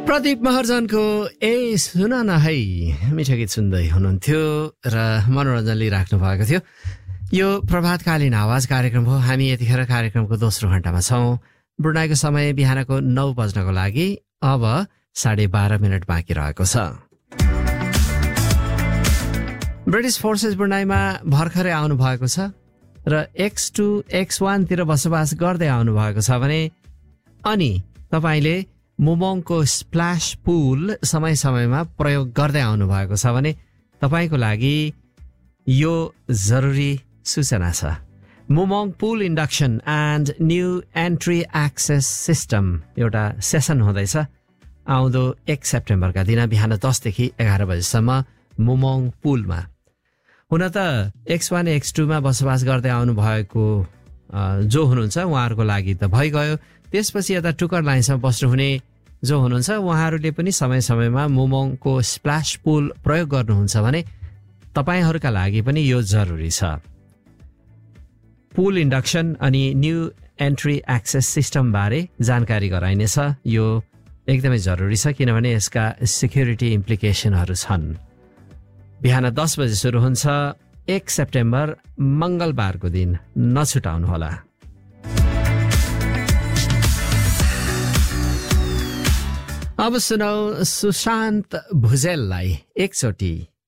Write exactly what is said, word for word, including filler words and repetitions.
प्रदीप महर्जनको ए सुन न है मिठो गीत सुन्दै हुनुहुन्थ्यो र मनोरञ्जन लिइराख्नु भएको थियो। यो प्रभातकालीन आवाज कार्यक्रम हो। हामी यतिखेर कार्यक्रमको दोस्रो घण्टामा छौँ। ब्रुनाईको समय बिहानको नौ बज्नको लागि अब साढे बाह्र मिनट बाँकी रहेको छ। ब्रिटिस फोर्सेस ब्रुनाईमा भर्खरै आउनु भएको छ र एक्स टू एक्स वानतिर बसोबास गर्दै आउनु भएको छ भने अनि तपाईँले मुमोङको स्प्ल्याश पुल समय समयमा प्रयोग गर्दै आउनु भएको छ भने तपाईँको लागि यो जरुरी सूचना छ। मुमोङ पुल induction and new entry access system एउटा सेसन हुँदैछ आउँदो एक सेप्टेम्बरका दिन बिहान दसदेखि एघार बजीसम्म मुमोङ पुलमा। हुन त एक्स वान एक्स टूमा बसोबास गर्दै आउनु भएको जो हुनुहुन्छ उहाँहरूको लागि त भइगयो। त्यसपछि यता टुकर लाइन्समा बस्नुहुने जो हुनुहुन्छ उहाँहरूले पनि समय समयमा मुमोङको स्प्ल्याश पुल प्रयोग गर्नुहुन्छ भने तपाईँहरूका लागि पनि यो जरुरी छ। पुल इन्डक्सन अनि न्यू एन्ट्री एक्सेस सिस्टम बारे जानकारी गराइनेछ। यो एकदमै जरुरी छ किनभने यसका सिक्युरिटी इम्प्लिकेसनहरू छन्। बिहान दस बजे सुरु हुन्छ एक सेप्टेम्बर मङ्गलबारको दिन, नछुटाउनुहोला। अब सुनौ सुशान्त भुजेललाई एकचोटि